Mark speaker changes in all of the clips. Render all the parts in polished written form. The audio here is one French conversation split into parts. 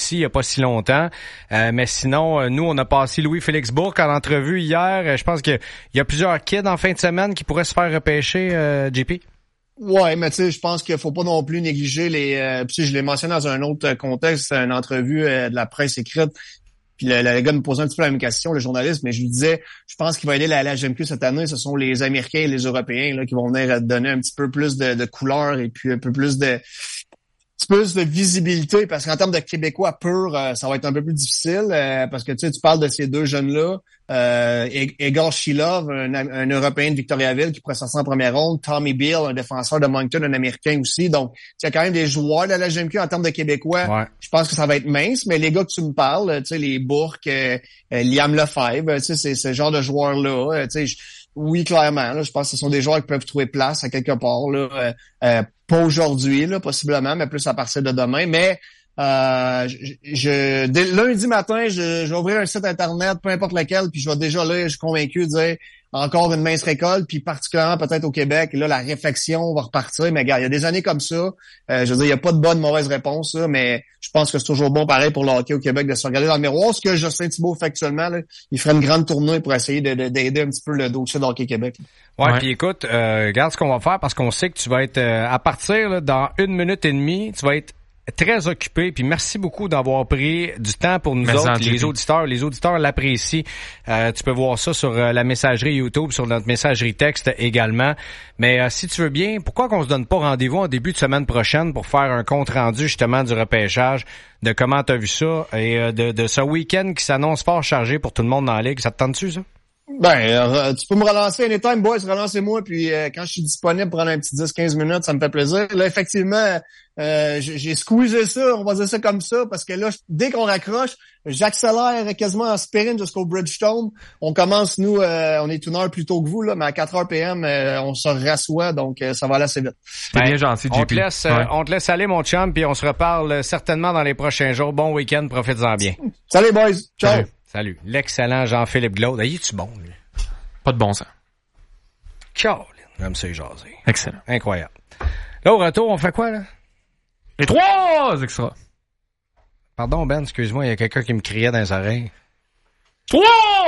Speaker 1: aussi il y a pas si longtemps. Mais sinon, nous, on a passé Louis-Félix Bourque en entrevue hier. Je pense qu'il y a plusieurs kids en fin de semaine qui pourraient se faire repêcher, JP.
Speaker 2: Ouais, mais tu sais, je pense qu'il faut pas non plus négliger je l'ai mentionné dans un autre contexte, c'est une entrevue de la presse écrite. Puis le gars me posait un petit peu la même question, le journaliste, mais je lui disais, je pense qu'il va aider la LHMQ cette année, ce sont les Américains et les Européens là qui vont venir donner un petit peu plus de couleur et puis un peu plus de visibilité, parce qu'en termes de Québécois purs, ça va être un peu plus difficile, parce que tu parles de ces deux jeunes-là, Egor Shilov, un Européen de Victoriaville qui pourrait sortir en première ronde, Tommy Beal, un défenseur de Moncton, un Américain aussi, donc il y a quand même des joueurs de la GMQ en termes de Québécois. Ouais. Je pense que ça va être mince, mais les gars que tu me parles, tu sais, les Bourque, Liam Lefebvre, tu sais, c'est ce genre de joueurs-là, tu sais, oui, clairement, là, je pense que ce sont des joueurs qui peuvent trouver place à quelque part, là, pas aujourd'hui, là, possiblement, mais plus à partir de demain. Mais dès lundi matin, je vais ouvrir un site internet, peu importe lequel, puis je vais déjà là, je suis convaincu de dire encore une mince récolte, puis particulièrement peut-être au Québec. Et là, la réflexion va repartir. Mais regarde, il y a des années comme ça. Je veux dire, il n'y a pas de bonne mauvaise réponse, là, mais je pense que c'est toujours bon, pareil, pour le hockey au Québec, de se regarder dans le miroir. Ce que Justin Thibault fait actuellement, là, il ferait une grande tournée pour essayer d'aider un petit peu le dossier de hockey Québec.
Speaker 1: Ouais. Puis écoute, regarde ce qu'on va faire, parce qu'on sait que tu vas être, à partir là, dans 1 minute et demie, tu vas être très occupé, puis merci beaucoup d'avoir pris du temps pour nous autres, les auditeurs. Les auditeurs l'apprécient. Tu peux voir ça sur la messagerie YouTube, sur notre messagerie texte également. Mais si tu veux bien, pourquoi qu'on se donne pas rendez-vous en début de semaine prochaine pour faire un compte-rendu justement du repêchage, de comment t'as vu ça, et de ce week-end qui s'annonce fort chargé pour tout le monde dans la Ligue. Ça te tente-tu, ça?
Speaker 2: Ben, tu peux me relancer anytime, boys, relancez-moi, puis quand je suis disponible pour prendre un petit 10-15 minutes, ça me fait plaisir. Là, effectivement, j'ai squeezé ça, on va dire ça comme ça, parce que là, dès qu'on raccroche, j'accélère quasiment en sprint jusqu'au Bridgestone. On commence, nous, on est 1 heure plus tôt que vous, là, mais à 4h PM, on se rassoit, donc ça va aller assez vite.
Speaker 3: C'est bien gentil, JP.
Speaker 1: On te laisse aller, mon chum, puis on se reparle certainement dans les prochains jours. Bon week-end, profites-en bien.
Speaker 2: Salut, boys. Ciao.
Speaker 1: Salut. L'excellent Jean-Philippe Glaude. Il est-tu bon, lui?
Speaker 3: Pas de bon sens.
Speaker 1: Ciao. J'aime ça jaser.
Speaker 3: Excellent.
Speaker 1: Incroyable. Là, au retour, on fait quoi, là?
Speaker 3: Les 3 extras.
Speaker 1: Pardon, Ben, excuse-moi, il y a quelqu'un qui me criait dans les oreilles.
Speaker 3: 3!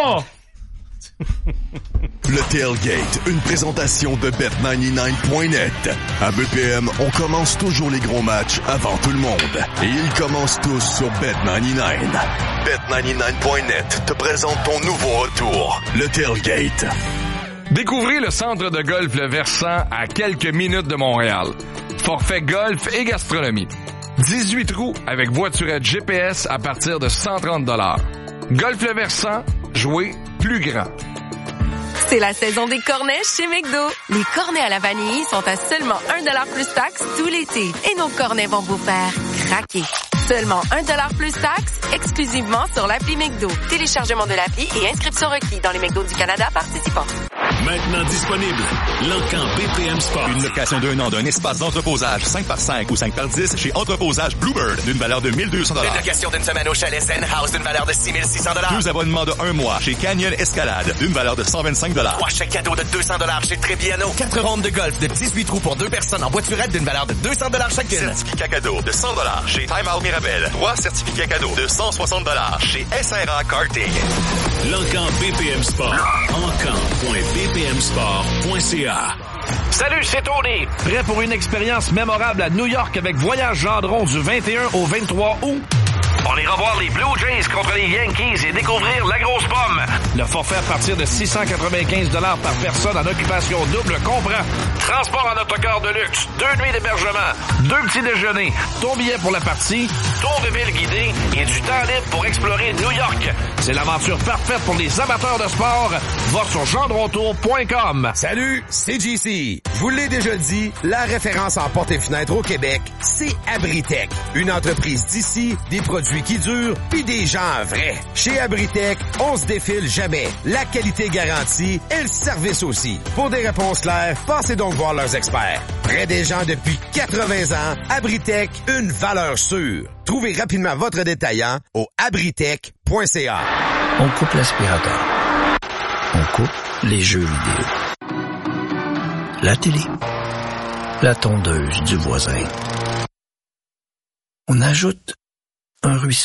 Speaker 4: Le Tailgate, une présentation de Bet99.net. À BPM, on commence toujours les gros matchs avant tout le monde. Et ils commencent tous sur Bet99. Bet99.net te présente ton nouveau retour, le Tailgate.
Speaker 5: Découvrez le centre de golf Le Versant à quelques minutes de Montréal. Forfait golf et gastronomie. 18 trous avec voiturette GPS à partir de 130 $. Golf Le Versant, jouer plus grand.
Speaker 6: C'est la saison des cornets chez McDo. Les cornets à la vanille sont à seulement 1$ plus taxe tout l'été. Et nos cornets vont vous faire craquer. Seulement 1$ plus taxe, exclusivement sur l'appli McDo. Téléchargement de l'appli et inscription requis dans les McDo du Canada participants.
Speaker 7: Maintenant disponible, l'Encan BPM Sport.
Speaker 8: Une location d'1 an d'un espace d'entreposage 5x5 ou 5x10 chez Entreposage Bluebird d'une valeur de 1 200 $.
Speaker 9: Une location d'une semaine au chalet Zen House d'une valeur de 6 600 $.
Speaker 8: 2 abonnements de 1 mois chez Canyon Escalade d'une valeur de 125 $.
Speaker 9: 3 chèques cadeaux de 200 $ chez Trebbiano. 4 rondes de golf de 18 trous pour 2 personnes en voiturette d'une valeur de 200 $ chacune.
Speaker 8: Certificat cadeau de 100 $ chez Time Out Mirabel. 3 certificats cadeaux de 160 $ chez SRA Karting.
Speaker 7: L'Encan BPM Sport. Encan.bpmsport.ca.
Speaker 10: Salut, c'est Tony. Prêt pour une expérience mémorable à New York avec Voyage Gendron du 21 au 23 août? On ira voir les Blue Jays contre les Yankees et découvrir la grosse pomme. Le forfait à partir de 695 $ par personne en occupation double comprend transport en autocar de luxe, 2 nuits d'hébergement, 2 petits déjeuners, ton billet pour la partie, tour de ville guidé et du temps libre pour explorer New York. C'est l'aventure parfaite pour les amateurs de sport. Va sur gendrontour.com.
Speaker 11: Salut, c'est JC. Je vous l'ai déjà dit, la référence en portes et fenêtres au Québec, c'est Abritech. Une entreprise d'ici, des produits qui durent, puis des gens vrais. Chez Abritech, on se défile jamais. La qualité garantie et le service aussi. Pour des réponses claires, passez donc voir leurs experts. Près des gens depuis 80 ans, Abritech, une valeur sûre. Trouvez rapidement votre détaillant au abritech.ca.
Speaker 12: On coupe l'aspirateur. On coupe les jeux vidéo. La télé. La tondeuse du voisin. On ajoute un ruisseau.